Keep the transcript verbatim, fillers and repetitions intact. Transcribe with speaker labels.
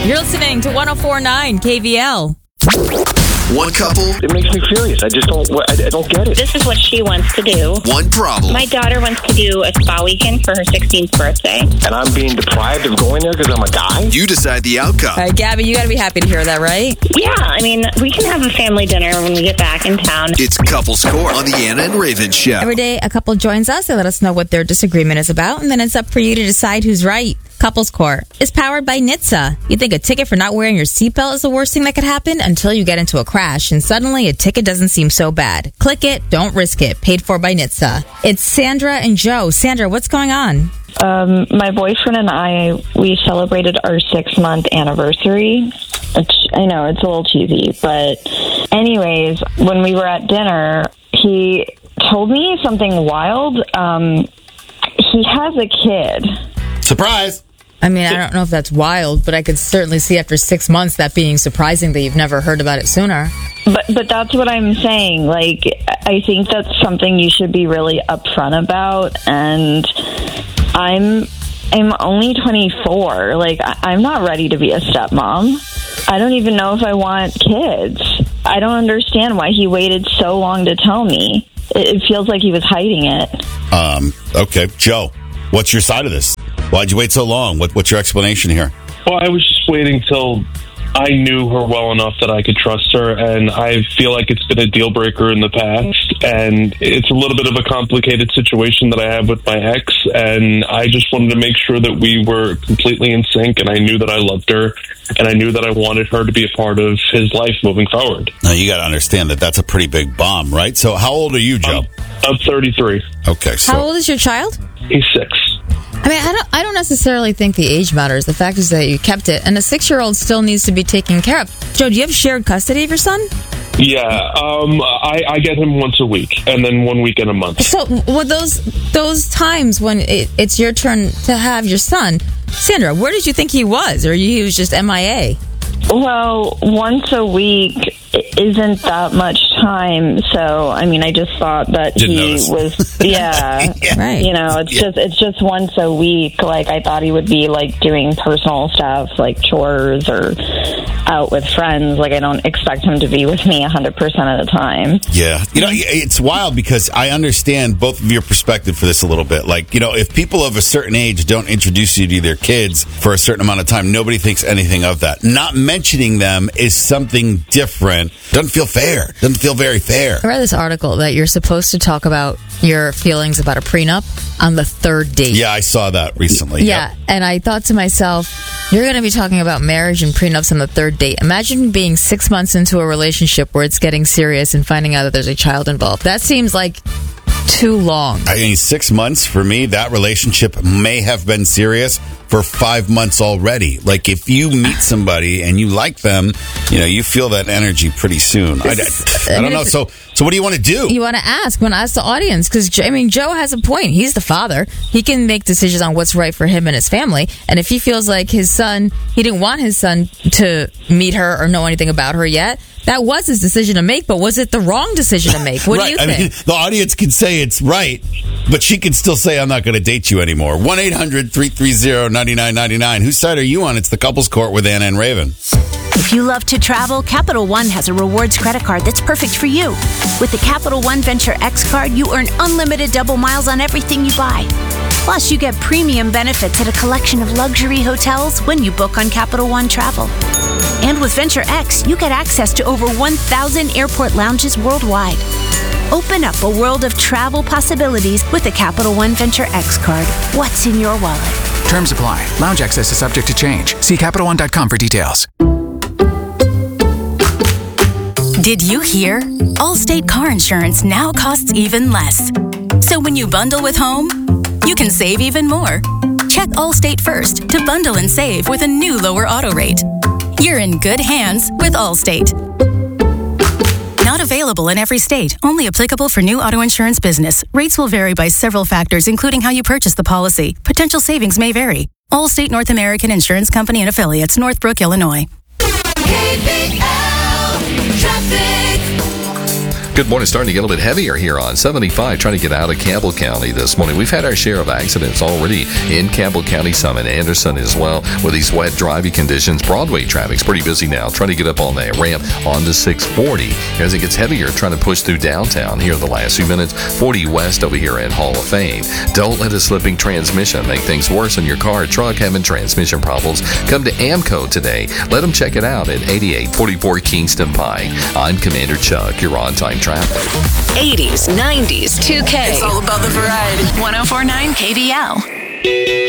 Speaker 1: You're listening to one oh four point nine K V L.
Speaker 2: One couple.
Speaker 3: It makes me furious. I just don't, I, I don't get it.
Speaker 4: This is what she wants to do.
Speaker 2: One problem.
Speaker 4: My daughter wants to do a spa weekend for her sixteenth birthday.
Speaker 3: And I'm being deprived of going there because I'm a guy?
Speaker 2: You decide the outcome.
Speaker 1: All right, Gabby, you got to be happy to hear that, right?
Speaker 4: Yeah, I mean, we can have a family dinner when we get back in town.
Speaker 2: It's Couples Court on the Anna and Raven Show.
Speaker 1: Every day, a couple joins us. They let us know what their disagreement is about, and then it's up for you to decide who's right. Couples Court is powered by N H T S A. You think a ticket for not wearing your seatbelt is the worst thing that could happen until you get into a crash, and suddenly a ticket doesn't seem so bad. Click it, don't risk it. Paid for by N H T S A. It's Sandra and Joe. Sandra, what's going on?
Speaker 5: Um, my boyfriend and I, we celebrated our six-month anniversary. Which, I know, it's a little cheesy, but anyways, when we were at dinner, he told me something wild. Um, he has a kid.
Speaker 6: Surprise!
Speaker 1: I mean, I don't know if that's wild, but I could certainly see after six months that being surprising that you've never heard about it sooner.
Speaker 5: But but that's what I'm saying. Like, I think that's something you should be really upfront about. And I'm I'm only twenty-four. Like, I, I'm not ready to be a stepmom. I don't even know if I want kids. I don't understand why he waited so long to tell me. It, it feels like he was hiding it.
Speaker 6: Um. Okay, Joe, what's your side of this? Why'd you wait so long? What, what's your explanation here?
Speaker 7: Well, I was just waiting till I knew her well enough that I could trust her, and I feel like it's been a deal breaker in the past, and it's a little bit of a complicated situation that I have with my ex, and I just wanted to make sure that we were completely in sync, and I knew that I loved her, and I knew that I wanted her to be a part of his life moving forward.
Speaker 6: Now, you got to understand that that's a pretty big bomb, right? So how old are you, Joe?
Speaker 7: I'm, I'm thirty-three.
Speaker 6: Okay, so...
Speaker 1: How old is your child?
Speaker 7: He's six.
Speaker 1: I mean, I don't, I don't necessarily think the age matters. The fact is that you kept it, and a six-year-old still needs to be taken care of. Joe, do you have shared custody of your son?
Speaker 7: Yeah, um, I, I get him once a week, and then one weekend a month.
Speaker 1: So, with those those times when it, it's your turn to have your son, Sandra, where did you think he was, or he was just M I A?
Speaker 5: Well, once a week isn't that much time, so I mean, I just thought that
Speaker 6: Didn't
Speaker 5: he
Speaker 6: notice.
Speaker 5: was, yeah,
Speaker 6: Yeah.
Speaker 1: Right.
Speaker 5: you know, it's
Speaker 6: Yeah.
Speaker 5: just it's just once a week. Like, I thought he would be like doing personal stuff, like chores or out with friends. Like, I don't expect him to be with me one hundred percent of the time.
Speaker 6: Yeah. You know, it's wild because I understand both of your perspective for this a little bit. Like, you know, if people of a certain age don't introduce you to their kids for a certain amount of time, nobody thinks anything of that. Not mentioning them is something different. Doesn't feel fair. Doesn't feel very fair.
Speaker 1: I read this article that you're supposed to talk about your feelings about a prenup on the third date.
Speaker 6: Yeah, I saw that recently.
Speaker 1: Yeah,
Speaker 6: Yep.
Speaker 1: and I thought to myself, you're going to be talking about marriage and prenups on the third date. Imagine being six months into a relationship where it's getting serious and finding out that there's a child involved. That seems like too long.
Speaker 6: I mean, six months for me, that relationship may have been serious for five months already. Like, if you meet somebody and you like them, you know, you feel that energy pretty soon. I, I, I don't know. So, so what do you want to do?
Speaker 1: You want to ask, want to ask the audience, because, I mean, Joe has a point. He's the father. He can make decisions on what's right for him and his family. And if he feels like his son, he didn't want his son to meet her or know anything about her yet, that was his decision to make, but was it the wrong decision to make? What
Speaker 6: right.
Speaker 1: do you
Speaker 6: I
Speaker 1: think?
Speaker 6: mean, the audience can say it's right, but she can still say, I'm not going to date you anymore. one eight hundred three three zero nine nine nine nine. Whose side are you on? It's the Couples Court with Anna and Raven.
Speaker 8: If you love to travel, Capital One has a rewards credit card that's perfect for you. With the Capital One Venture X card, you earn unlimited double miles on everything you buy. Plus, you get premium benefits at a collection of luxury hotels when you book on Capital One Travel. And with Venture X, you get access to over one thousand airport lounges worldwide. Open up a world of travel possibilities with the Capital One Venture X card. What's in your wallet?
Speaker 9: Terms apply. Lounge access is subject to change. See Capital One dot com for details.
Speaker 10: Did you hear? Allstate car insurance now costs even less. So when you bundle with home, you can save even more. Check Allstate first to bundle and save with a new lower auto rate. You're in good hands with Allstate. Not available in every state. Only applicable for new auto insurance business. Rates will vary by several factors, including how you purchase the policy. Potential savings may vary. Allstate North American Insurance Company and Affiliates, Northbrook, Illinois.
Speaker 11: K B L Traffic. Good morning. Starting to get a little bit heavier here on seventy-five, trying to get out of Campbell County this morning. We've had our share of accidents already in Campbell County, some in Anderson as well. With these wet driving conditions, Broadway traffic's pretty busy now, trying to get up on that ramp onto six forty. As it gets heavier, trying to push through downtown here the last few minutes. forty west over here at Hall of Fame. Don't let a slipping transmission make things worse on your car or truck having transmission problems. Come to AMCO today. Let them check it out at eighty-eight forty-four Kingston Pike. I'm Commander Chuck, your on-time traffic.
Speaker 12: eighties, nineties, two K.
Speaker 13: It's all about the variety.
Speaker 12: one oh four point nine K D L.